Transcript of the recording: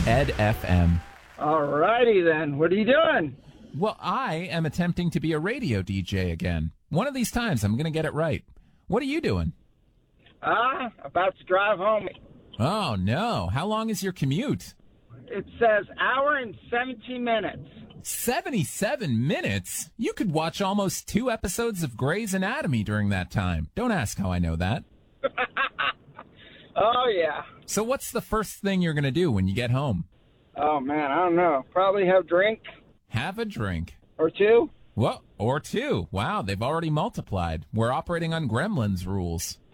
Ed FM. All righty then. What are you doing? Well, I am attempting to be a radio DJ again. One of these times, I'm going to get it right. What are you doing? About to drive home. Oh, no. How long is your commute? It says hour and 17 minutes. 77 minutes? You could watch almost 2 episodes of Grey's Anatomy during that time. Don't ask how I know that. Oh, yeah. So what's the first thing you're going to do when you get home? Oh, man, I don't know. Probably have a drink. Have a drink. Or two. Well, or 2. Wow, they've already multiplied. We're operating on Gremlins rules.